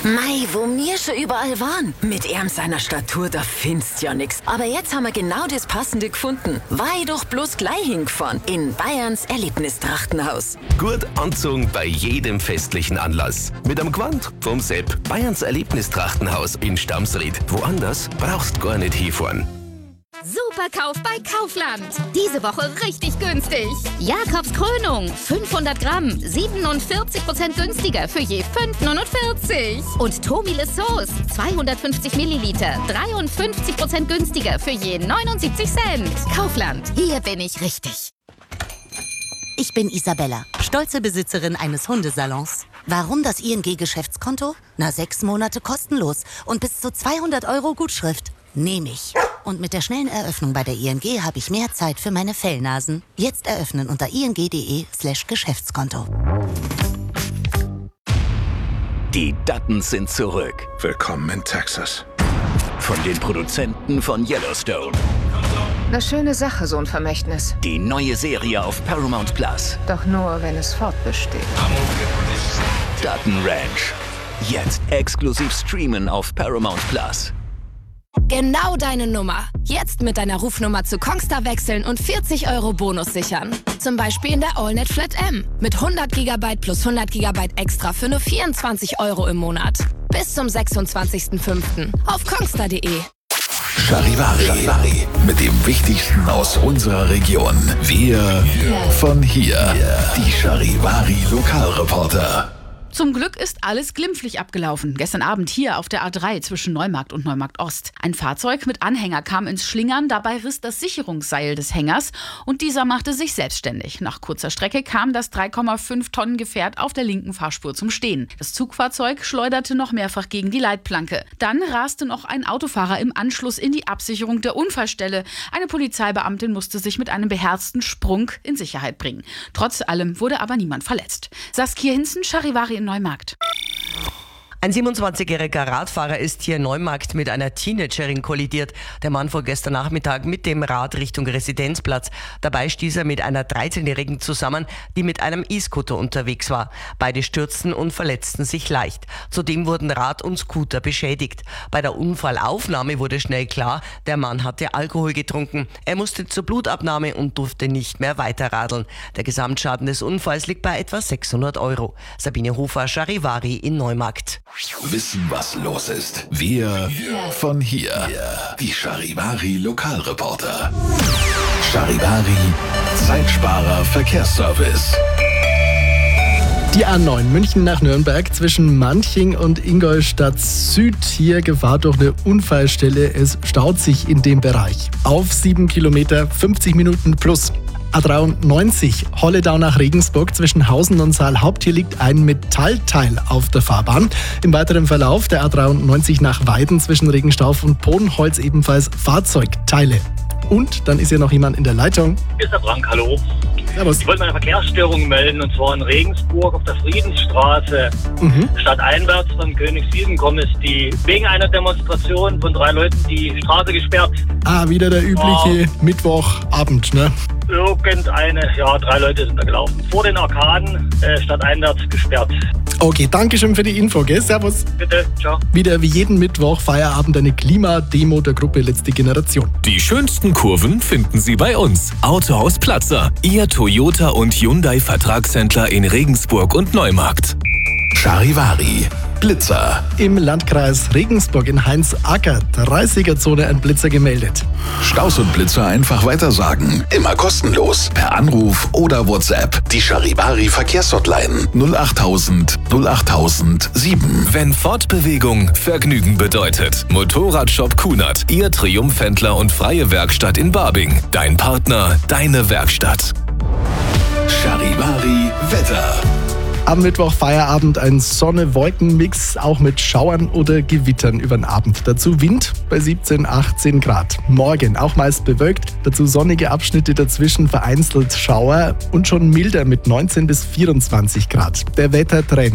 Mei, wo wir schon überall waren. Mit seiner Statur, da findest ja nix. Aber jetzt haben wir genau das Passende gefunden. Weil doch bloß gleich hingefahren. In Bayerns Erlebnistrachtenhaus. Gut anzogen bei jedem festlichen Anlass. Mit einem Gewand vom Sepp. Bayerns Erlebnistrachtenhaus in Stamsried. Woanders brauchst gar nicht hinfahren. Superkauf bei Kaufland. Diese Woche richtig günstig. Jakobs Krönung, 500 Gramm, 47% günstiger für je 5,49. Und Tomiles Sauce, 250 Milliliter, 53% günstiger für je 79 Cent. Kaufland, hier bin ich richtig. Ich bin Isabella, stolze Besitzerin eines Hundesalons. Warum das ING-Geschäftskonto? 6 Monate kostenlos und bis zu 200 € Gutschrift. Nehme ich. Und mit der schnellen Eröffnung bei der ING habe ich mehr Zeit für meine Fellnasen. Jetzt eröffnen unter ing.de/Geschäftskonto. Die Duttons sind zurück. Willkommen in Texas. Von den Produzenten von Yellowstone. Eine schöne Sache, so ein Vermächtnis. Die neue Serie auf Paramount Plus. Doch nur, wenn es fortbesteht. Dutton Ranch. Jetzt exklusiv streamen auf Paramount Plus. Genau deine Nummer. Jetzt mit deiner Rufnummer zu Kongstar wechseln und 40 € Bonus sichern. Zum Beispiel in der AllNet Flat M. Mit 100 GB plus 100 GB extra für nur 24 € im Monat. Bis zum 26.05. auf kongstar.de. Charivari. Mit dem Wichtigsten aus unserer Region. Wir von hier. Die Charivari Lokalreporter. Zum Glück ist alles glimpflich abgelaufen. Gestern Abend hier auf der A3 zwischen Neumarkt und Neumarkt Ost. Ein Fahrzeug mit Anhänger kam ins Schlingern, dabei riss das Sicherungsseil des Hängers und dieser machte sich selbstständig. Nach kurzer Strecke kam das 3,5 Tonnen Gefährt auf der linken Fahrspur zum Stehen. Das Zugfahrzeug schleuderte noch mehrfach gegen die Leitplanke. Dann raste noch ein Autofahrer im Anschluss in die Absicherung der Unfallstelle. Eine Polizeibeamtin musste sich mit einem beherzten Sprung in Sicherheit bringen. Trotz allem wurde aber niemand verletzt. Saskia Hinzen, Charivari in Neumarkt. Ein 27-jähriger Radfahrer ist hier in Neumarkt mit einer Teenagerin kollidiert. Der Mann fuhr gestern Nachmittag mit dem Rad Richtung Residenzplatz. Dabei stieß er mit einer 13-jährigen zusammen, die mit einem E-Scooter unterwegs war. Beide stürzten und verletzten sich leicht. Zudem wurden Rad und Scooter beschädigt. Bei der Unfallaufnahme wurde schnell klar, der Mann hatte Alkohol getrunken. Er musste zur Blutabnahme und durfte nicht mehr weiterradeln. Der Gesamtschaden des Unfalls liegt bei etwa 600 €. Sabine Hofer, Charivari in Neumarkt. Wissen, was los ist. Wir von hier. Die Charivari Lokalreporter. Charivari Zeitsparer Verkehrsservice. Die A9 München nach Nürnberg zwischen Manching und Ingolstadt Süd. Hier Gefahr durch eine Unfallstelle. Es staut sich in dem Bereich. Auf 7 Kilometer, 50 Minuten plus. A93 Holledau nach Regensburg zwischen Hausen und Saalhaupt. Hier liegt ein Metallteil auf der Fahrbahn. Im weiteren Verlauf der A93 nach Weiden zwischen Regenstauf und Podenholz ebenfalls Fahrzeugteile. Und dann ist hier noch jemand in der Leitung. Hier ist der Frank, hallo. Servus. Ich wollte mal eine Verkehrsstörung melden, und zwar in Regensburg auf der Friedensstraße. Stadteinwärts von Königswiesenkomm ist die wegen einer Demonstration von 3 Leuten die Straße gesperrt. Wieder der übliche Mittwochabend, ne? 3 Leute sind da gelaufen. Vor den Arkaden, stadteinwärts gesperrt. Okay, danke schön für die Info, gell? Servus. Bitte, ciao. Wieder wie jeden Mittwoch Feierabend eine Klimademo der Gruppe Letzte Generation. Die schönsten Kurven finden Sie bei uns. Autohaus Platzer. Ihr Toyota und Hyundai Vertragshändler in Regensburg und Neumarkt. Charivari Blitzer. Im Landkreis Regensburg in Heinz-Acker, 30er-Zone, ein Blitzer gemeldet. Staus und Blitzer einfach weitersagen. Immer kostenlos. Per Anruf oder WhatsApp. Die Charivari Verkehrshotline 08000 08007. Wenn Fortbewegung Vergnügen bedeutet. Motorradshop Kunert. Ihr Triumphhändler und freie Werkstatt in Barbing. Dein Partner, deine Werkstatt. Charivari Wetter. Am Mittwoch Feierabend ein Sonne-Wolken-Mix, auch mit Schauern oder Gewittern über den Abend. Dazu Wind bei 17, 18 Grad. Morgen auch meist bewölkt, dazu sonnige Abschnitte dazwischen, vereinzelt Schauer und schon milder mit 19 bis 24 Grad. Der Wettertrend.